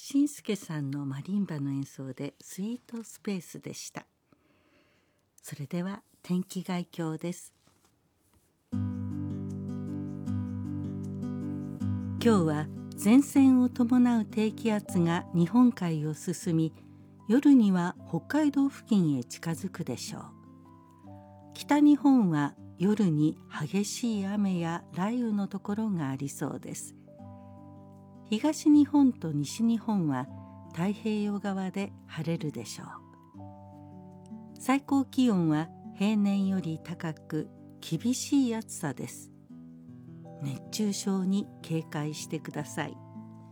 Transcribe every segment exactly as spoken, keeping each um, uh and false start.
新介さんのマリンバの演奏でスイートスペースでした。それでは天気概況です。今日は前線を伴う低気圧が日本海を進み、夜には北海道付近へ近づくでしょう。北日本は夜に激しい雨や雷雨のところがありそうです。東日本と西日本は太平洋側で晴れるでしょう。最高気温は平年より高く厳しい暑さです。熱中症に警戒してください。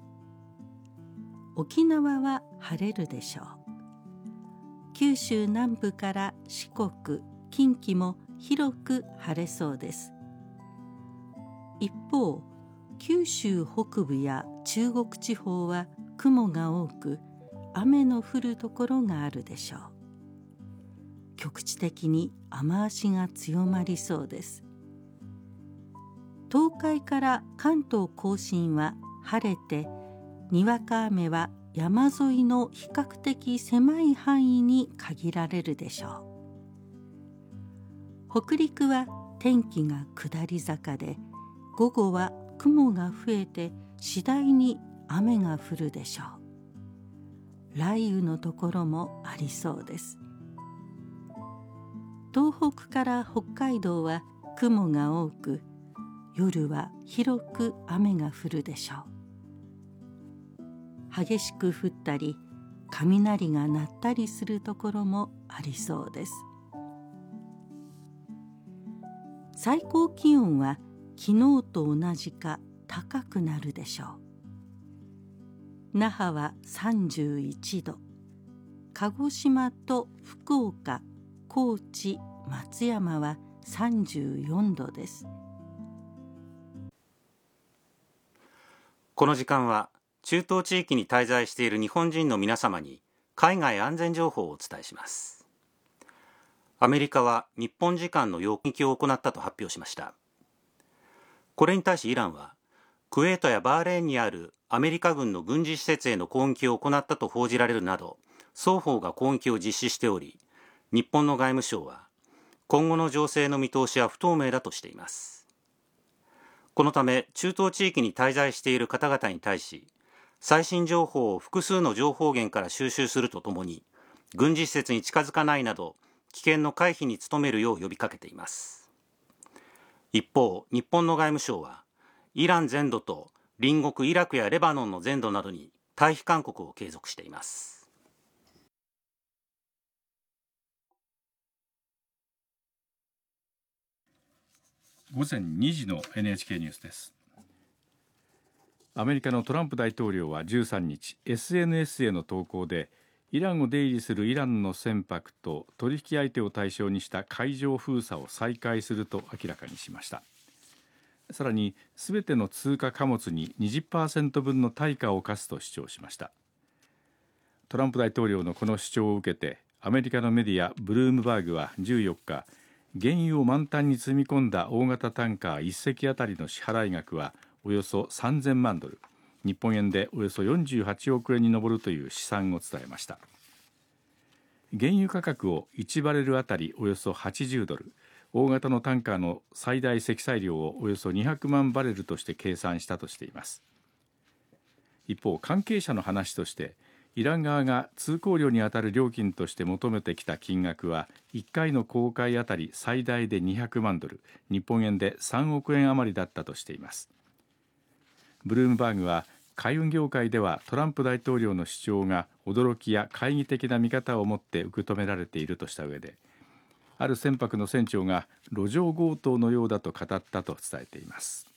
沖縄は晴れるでしょう。九州南部から四国、近畿も広く晴れそうです。一方、九州北部や中国地方は雲が多く、雨の降るところがあるでしょう。局地的に雨足が強まりそうです。東海から関東甲信は晴れて、にわか雨は山沿いの比較的狭い範囲に限られるでしょう。北陸は天気が下り坂で、午後は雲が増えて次第に雨が降るでしょう。雷雨のところもありそうです。東北から北海道は雲が多く、夜は広く雨が降るでしょう。激しく降ったり、雷が鳴ったりするところもありそうです。最高気温は昨日と同じか高くなるでしょう。那覇はさんじゅういちど、鹿児島と福岡、高知、松山はさんじゅうよんどです。 この時間は中東地域に滞在している日本人の皆様に海外安全情報をお伝えします。アメリカは日本時間のよっか攻撃を行ったと発表しました。これに対しイランは、クウェートやバーレーンにあるアメリカ軍の軍事施設への攻撃を行ったと報じられるなど、双方が攻撃を実施しており、日本の外務省は今後の情勢の見通しは不透明だとしています。このため中東地域に滞在している方々に対し、最新情報を複数の情報源から収集するとともに、軍事施設に近づかないなど危険の回避に努めるよう呼びかけています。一方、日本の外務省はイラン全土と隣国イラクやレバノンの全土などに退避勧告を継続しています。 午前にじの エヌエイチケー ニュースです。アメリカのトランプ大統領はじゅうさんにち エスエヌエス への投稿で、イランを出入りするイランの船舶と取引相手を対象にした海上封鎖を再開すると明らかにしました。さらにすべての通貨貨物に にじゅっパーセント 分の対価を課すと主張しました。トランプ大統領のこの主張を受けて、アメリカのメディアブルームバーグはじゅうよっか、原油を満タンに積み込んだ大型タンカーいっせきあたりの支払い額はおよそさんぜんまんドル、日本円でおよそよんじゅうはちおくえんに上るという試算を伝えました。原油価格をいちバレルあたりおよそはちじゅうドル、大型のタンカーの最大積載量をおよそにひゃくまんバレルとして計算したとしています。一方、関係者の話として、イラン側が通行料にあたる料金として求めてきた金額はいっかいの航海あたり最大でにひゃくまんドル、日本円でさんおくえん余りだったとしています。ブルームバーグは、海運業界ではトランプ大統領の主張が驚きや懐疑的な見方を持って受け止められているとした上で、ある船舶の船長が路上強盗のようだと語ったと伝えています。